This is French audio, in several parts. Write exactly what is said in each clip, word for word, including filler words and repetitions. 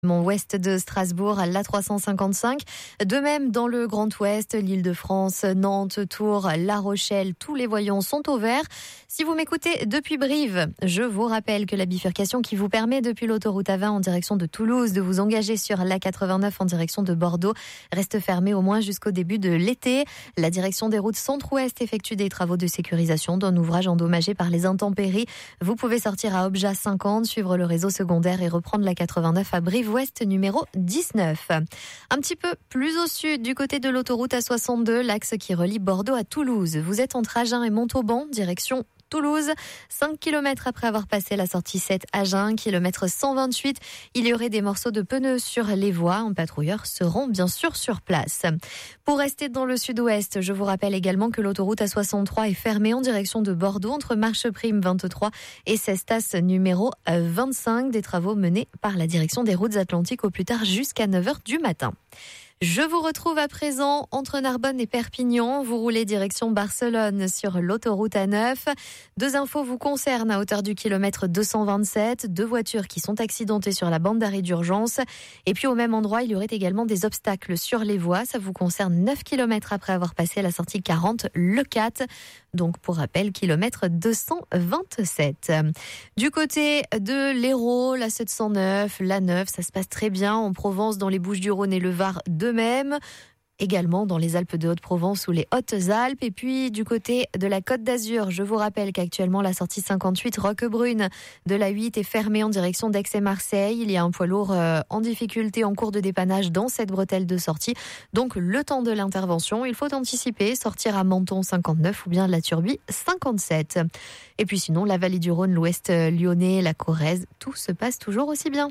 Mon ouest de Strasbourg, l'A trois cent cinquante-cinq. De même, dans le Grand Ouest, l'Île-de-France, Nantes, Tours, La Rochelle, tous les voyants sont au vert. Si vous m'écoutez depuis Brive, je vous rappelle que la bifurcation qui vous permet depuis l'autoroute A vingt en direction de Toulouse de vous engager sur l'A quatre-vingt-neuf en direction de Bordeaux reste fermée au moins jusqu'au début de l'été. La direction des routes centre-ouest effectue des travaux de sécurisation d'un ouvrage endommagé par les intempéries. Vous pouvez sortir à Obja cinquante, suivre le réseau secondaire et reprendre l'A quatre-vingt-neuf à Brive Ouest numéro dix-neuf. Un petit peu plus au sud, du côté de l'autoroute A soixante-deux, l'axe qui relie Bordeaux à Toulouse. Vous êtes entre Agen et Montauban, direction Toulouse, cinq kilomètres après avoir passé la sortie sept Agen, kilomètre cent vingt-huit. Il y aurait des morceaux de pneus sur les voies. Un patrouilleur seront bien sûr sur place. Pour rester dans le sud-ouest, je vous rappelle également que l'autoroute A soixante-trois est fermée en direction de Bordeaux entre Marcheprime vingt-trois et Cestas numéro vingt-cinq. Des travaux menés par la direction des routes atlantiques au plus tard jusqu'à neuf heures du matin. Je vous retrouve à présent entre Narbonne et Perpignan. Vous roulez direction Barcelone sur l'autoroute A neuf. Deux infos vous concernent à hauteur du kilomètre deux cent vingt-sept. Deux voitures qui sont accidentées sur la bande d'arrêt d'urgence. Et puis au même endroit, il y aurait également des obstacles sur les voies. Ça vous concerne neuf kilomètres après avoir passé la sortie quarante, le quatre. Donc pour rappel, kilomètre deux cent vingt-sept. Du côté de l'Hérault, la sept cent neuf, l'A neuf, ça se passe très bien. En Provence, dans les Bouches-du-Rhône et le Var, de même. Également dans les Alpes de Haute-Provence ou les Hautes-Alpes. Et puis du côté de la Côte d'Azur, je vous rappelle qu'actuellement la sortie cinquante-huit Roquebrune de la huit est fermée en direction d'Aix et Marseille. Il y a un poids lourd euh, en difficulté en cours de dépannage dans cette bretelle de sortie. Donc le temps de l'intervention, il faut anticiper, sortir à Menton cinquante-neuf ou bien la Turbie cinquante-sept. Et puis sinon la vallée du Rhône, l'ouest lyonnais, la Corrèze, tout se passe toujours aussi bien.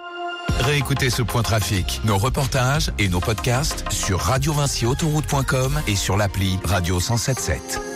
Réécoutez ce point trafic, nos reportages et nos podcasts sur radio vinci autoroute point com et sur l'appli Radio cent soixante-sept.